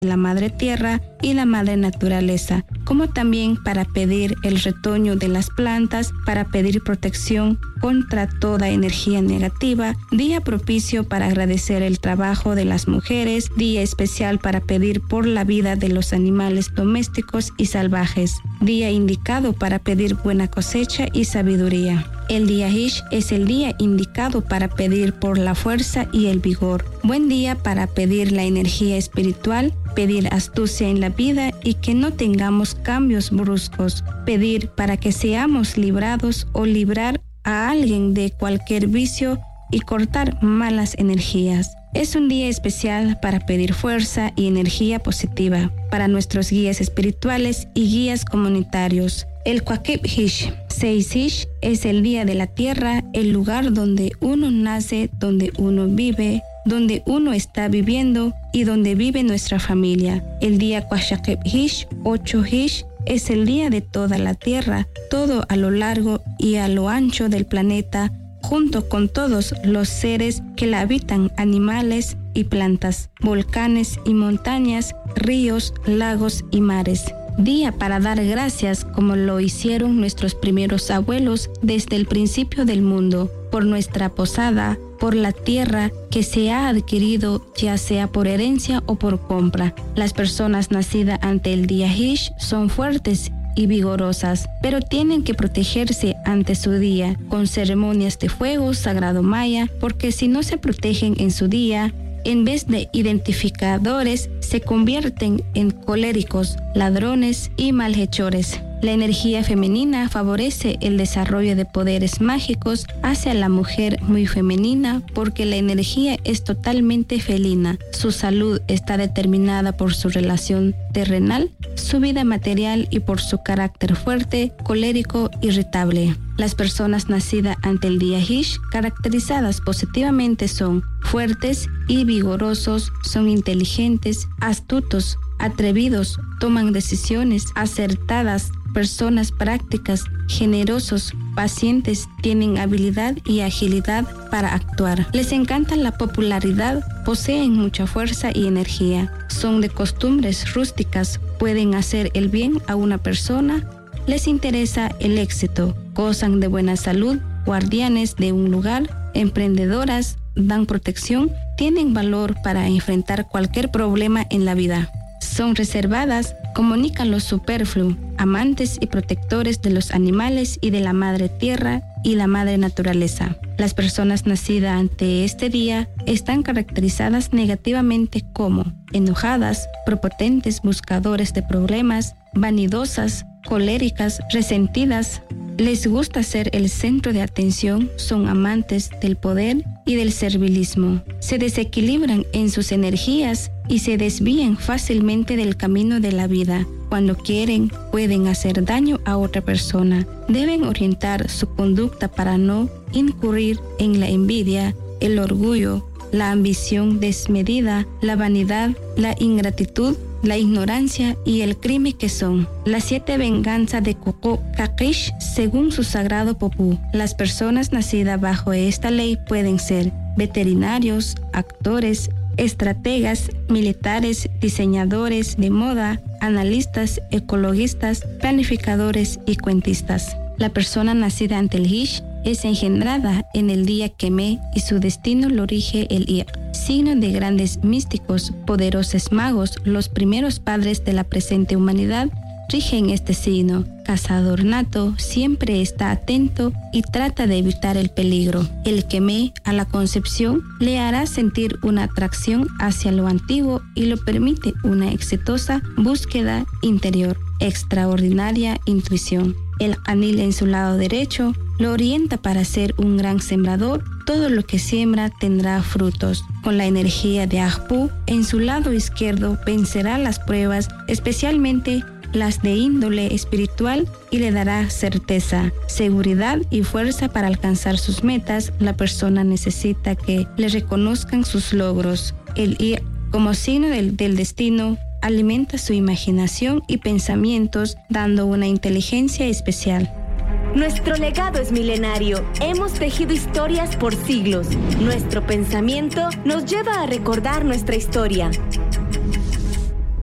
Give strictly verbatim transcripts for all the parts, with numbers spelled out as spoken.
la Madre Tierra y la Madre Naturaleza, como también para pedir el retoño de las plantas, para pedir protección contra toda energía negativa, día propicio para agradecer el trabajo de las mujeres, día especial para pedir por la vida de los animales domésticos y salvajes, día indicado para pedir buena cosecha y sabiduría. El día Hish es el día indicado para pedir por la fuerza y el vigor. Buen día para pedir la energía espiritual, pedir astucia en la vida y que no tengamos cambios bruscos, pedir para que seamos librados o librar a alguien de cualquier vicio y cortar malas energías. Es un día especial para pedir fuerza y energía positiva para nuestros guías espirituales y guías comunitarios. El Kwakeb Hish, seis Hish, es el día de la tierra, el lugar donde uno nace, donde uno vive, donde uno está viviendo y donde vive nuestra familia. El día Kwashakeb Hish, ocho Hish, es el día de toda la tierra, todo a lo largo y a lo ancho del planeta, junto con todos los seres que la habitan, animales y plantas, volcanes y montañas, ríos, lagos y mares. Día para dar gracias como lo hicieron nuestros primeros abuelos desde el principio del mundo, por nuestra posada, por la tierra que se ha adquirido ya sea por herencia o por compra. Las personas nacidas ante el día Hish son fuertes y vigorosas, pero tienen que protegerse ante su día con ceremonias de fuego sagrado maya, porque si no se protegen en su día, en vez de identificadores, se convierten en coléricos, ladrones y malhechores. La energía femenina favorece el desarrollo de poderes mágicos hacia la mujer muy femenina porque la energía es totalmente felina. Su salud está determinada por su relación terrenal, su vida material y por su carácter fuerte, colérico, irritable. Las personas nacidas ante el día Hish, caracterizadas positivamente, son fuertes y vigorosos, son inteligentes, astutos, atrevidos, toman decisiones acertadas, personas prácticas, generosos, pacientes, tienen habilidad y agilidad para actuar. Les encanta la popularidad, poseen mucha fuerza y energía, son de costumbres rústicas, pueden hacer el bien a una persona, les interesa el éxito, gozan de buena salud, guardianes de un lugar, emprendedoras, dan protección, tienen valor para enfrentar cualquier problema en la vida. Son reservadas, comunican lo superfluo, amantes y protectores de los animales y de la madre tierra y la madre naturaleza. Las personas nacidas ante este día están caracterizadas negativamente como enojadas, prepotentes, buscadores de problemas, vanidosas, coléricas, resentidas. Les gusta ser el centro de atención, son amantes del poder y del servilismo. Se desequilibran en sus energías y se desvían fácilmente del camino de la vida. Cuando quieren, pueden hacer daño a otra persona. Deben orientar su conducta para no incurrir en la envidia, el orgullo, la ambición desmedida, la vanidad, la ingratitud, la ignorancia y el crimen que son. Las siete venganzas de Koko Kakish según su sagrado popú. Las personas nacidas bajo esta ley pueden ser veterinarios, actores, estrategas, militares, diseñadores de moda, analistas, ecologistas, planificadores y cuentistas. La persona nacida ante el Hish es engendrada en el día Kemé y su destino lo rige el Ir, signo de grandes místicos, poderosos magos. Los primeros padres de la presente humanidad rigen este signo. Cazador nato, siempre está atento y trata de evitar el peligro. El Kemé a la concepción le hará sentir una atracción hacia lo antiguo y lo permite una exitosa búsqueda interior, extraordinaria intuición. El Anil en su lado derecho lo orienta para ser un gran sembrador. Todo lo que siembra tendrá frutos. Con la energía de Ajpu en su lado izquierdo vencerá las pruebas, especialmente las de índole espiritual, y le dará certeza, seguridad y fuerza para alcanzar sus metas. La persona necesita que le reconozcan sus logros. El Ir, como signo del, del destino, alimenta su imaginación y pensamientos, dando una inteligencia especial. Nuestro legado es milenario. Hemos tejido historias por siglos. Nuestro pensamiento nos lleva a recordar nuestra historia.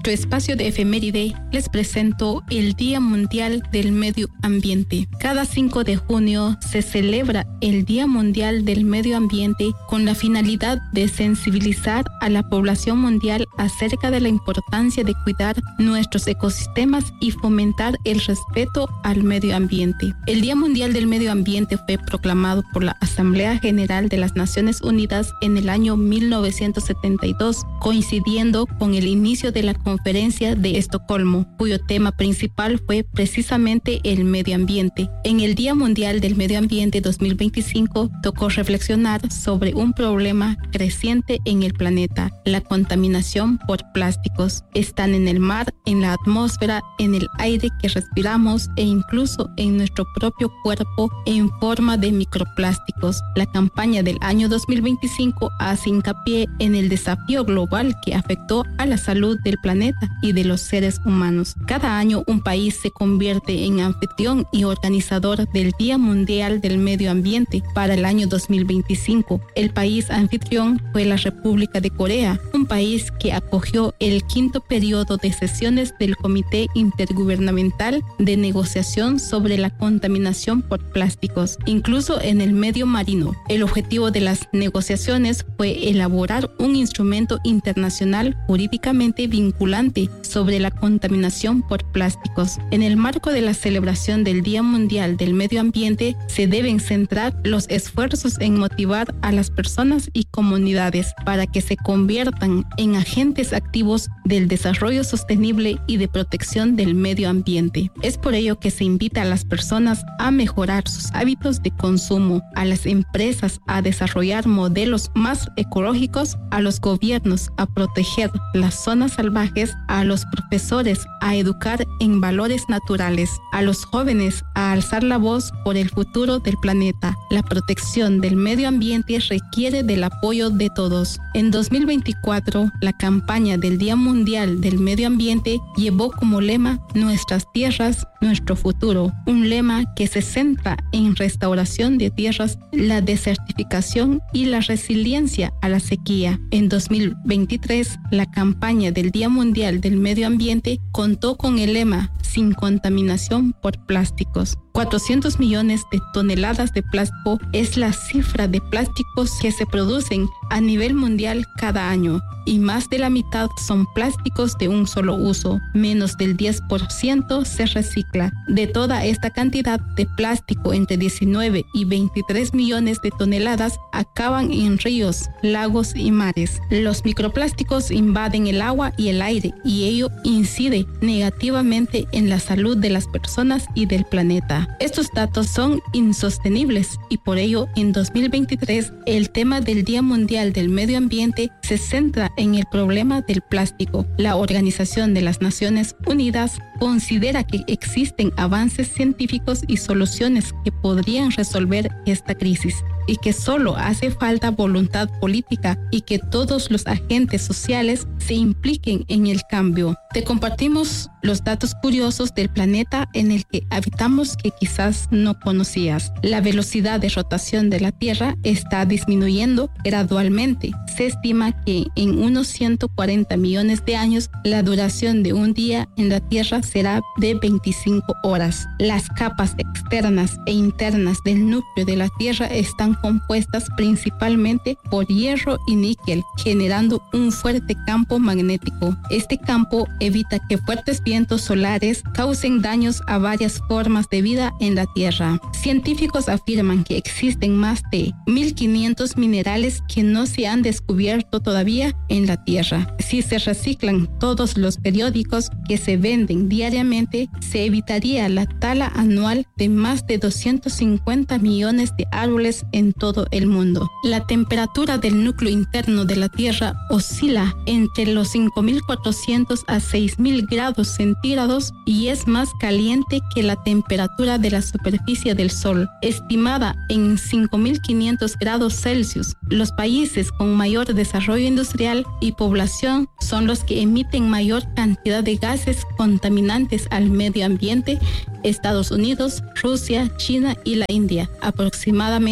nuestro espacio de efeméride les presento el Día Mundial del Medio Ambiente. Cada cinco de junio se celebra el Día Mundial del Medio Ambiente con la finalidad de sensibilizar a la población mundial acerca de la importancia de cuidar nuestros ecosistemas y fomentar el respeto al medio ambiente. El Día Mundial del Medio Ambiente fue proclamado por la Asamblea General de las Naciones Unidas en el año mil novecientos setenta y dos, coincidiendo con el inicio de la Conferencia de Estocolmo, cuyo tema principal fue precisamente el medio ambiente. En el Día Mundial del Medio Ambiente dos mil veinticinco tocó reflexionar sobre un problema creciente en el planeta, la contaminación por plásticos. Están en el mar, en la atmósfera, en el aire que respiramos e incluso en nuestro propio cuerpo en forma de microplásticos. La campaña del año dos mil veinticinco hace hincapié en el desafío global que afectó a la salud del planeta y de los seres humanos. Cada año un país se convierte en anfitrión y organizador del Día Mundial del Medio Ambiente para el año dos mil veinticinco. El país anfitrión fue la República de Corea, un país que acogió el quinto periodo de sesiones del Comité Intergubernamental de Negociación sobre la Contaminación por Plásticos, incluso en el medio marino. El objetivo de las negociaciones fue elaborar un instrumento internacional jurídicamente vinculante sobre la contaminación por plásticos. En el marco de la celebración del Día Mundial del Medio Ambiente, se deben centrar los esfuerzos en motivar a las personas y comunidades para que se conviertan en agentes activos del desarrollo sostenible y de protección del medio ambiente. Es por ello que se invita a las personas a mejorar sus hábitos de consumo, a las empresas a desarrollar modelos más ecológicos, a los gobiernos a proteger las zonas salvajes, a los profesores a educar en valores naturales, a los jóvenes a alzar la voz por el futuro del planeta. La protección del medio ambiente requiere del apoyo de todos. En dos mil veinticuatro, la campaña del Día Mundial del Medio Ambiente llevó como lema Nuestras tierras, nuestro futuro, un lema que se centra en restauración de tierras, la desertificación y la resiliencia a la sequía. En dos mil veintitrés, la campaña del Día Mundial del Medio Ambiente contó con el lema Sin contaminación por plásticos. cuatrocientos millones de toneladas de plástico es la cifra de plásticos que se producen a nivel mundial cada año, y más de la mitad son plásticos de un solo uso. Menos del diez por ciento se recicla. De toda esta cantidad de plástico, entre diecinueve y veintitrés millones de toneladas acaban en ríos, lagos y mares. Los microplásticos invaden el agua y el aire, y ello incide negativamente en la salud de las personas y del planeta. Estos datos son insostenibles, y por ello en dos mil veintitrés el tema del Día Mundial del Medio Ambiente se centra en el problema del plástico. La Organización de las Naciones Unidas considera que existen avances científicos y soluciones que podrían resolver esta crisis, y que solo hace falta voluntad política y que todos los agentes sociales se impliquen en el cambio. Te compartimos los datos curiosos del planeta en el que habitamos que quizás no conocías. La velocidad de rotación de la Tierra está disminuyendo gradualmente. Se estima que en unos ciento cuarenta millones de años la duración de un día en la Tierra será de veinticinco horas. Las capas externas e internas del núcleo de la Tierra están compuestas principalmente por hierro y níquel, generando un fuerte campo magnético. Este campo evita que fuertes vientos solares causen daños a varias formas de vida en la Tierra. Científicos afirman que existen más de mil quinientos minerales que no se han descubierto todavía en la Tierra. Si se reciclan todos los periódicos que se venden diariamente, se evitaría la tala anual de más de doscientos cincuenta millones de árboles en todo el mundo. La temperatura del núcleo interno de la Tierra oscila entre los cinco mil cuatrocientos a seis mil grados centígrados y es más caliente que la temperatura de la superficie del Sol, estimada en cinco mil quinientos grados Celsius. Los países con mayor desarrollo industrial y población son los que emiten mayor cantidad de gases contaminantes al medio ambiente: Estados Unidos, Rusia, China y la India. Aproximadamente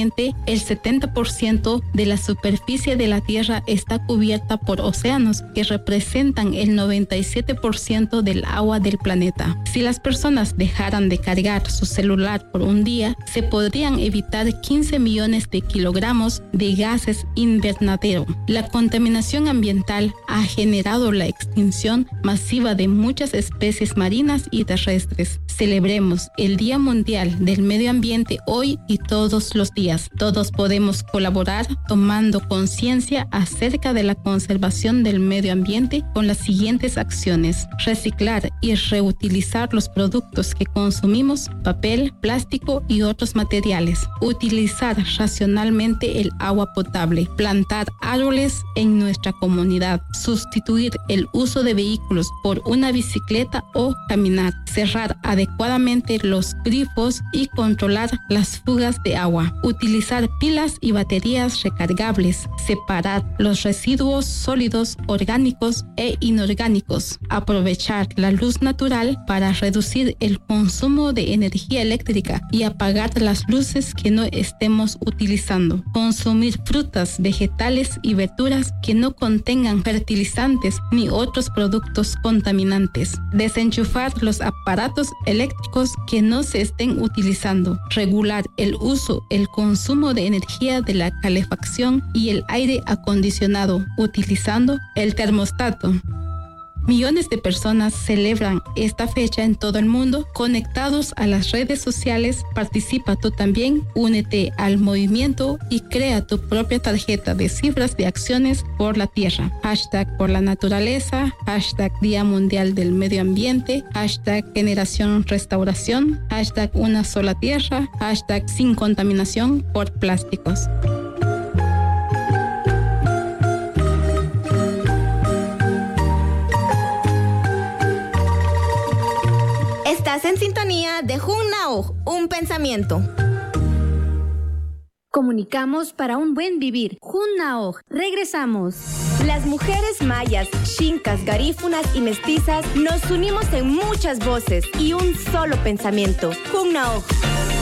el setenta por ciento de la superficie de la Tierra está cubierta por océanos que representan el noventa y siete por ciento del agua del planeta. Si las personas dejaran de cargar su celular por un día, se podrían evitar quince millones de kilogramos de gases invernadero. La contaminación ambiental ha generado la extinción masiva de muchas especies marinas y terrestres. Celebremos el Día Mundial del Medio Ambiente hoy y todos los días. Todos podemos colaborar tomando conciencia acerca de la conservación del medio ambiente con las siguientes acciones: reciclar y reutilizar los productos que consumimos, papel, plástico y otros materiales, utilizar racionalmente el agua potable, plantar árboles en nuestra comunidad, sustituir el uso de vehículos por una bicicleta o caminar, cerrar adecuadamente los grifos y controlar las fugas de agua, utilizar pilas y baterías recargables, separar los residuos sólidos, orgánicos e inorgánicos, aprovechar la luz natural para reducir el consumo de energía eléctrica y apagar las luces que no estemos utilizando, consumir frutas, vegetales y verduras que no contengan fertilizantes ni otros productos contaminantes, desenchufar los aparatos eléctricos que no se estén utilizando, regular el uso, el consumo de energía de la calefacción y el aire acondicionado, utilizando el termostato. Millones de personas celebran esta fecha en todo el mundo, conectados a las redes sociales. Participa tú también, únete al movimiento y crea tu propia tarjeta de cifras de acciones por la tierra. Hashtag por la naturaleza, hashtag Día Mundial del Medio Ambiente, hashtag Generación Restauración, hashtag Una Sola Tierra, hashtag Sin Contaminación por Plásticos. Estás en sintonía de Junnaoj, un pensamiento. Comunicamos para un buen vivir. Junnaoj, regresamos. Las mujeres mayas, xincas, garífunas y mestizas nos unimos en muchas voces y un solo pensamiento. Junnaoj.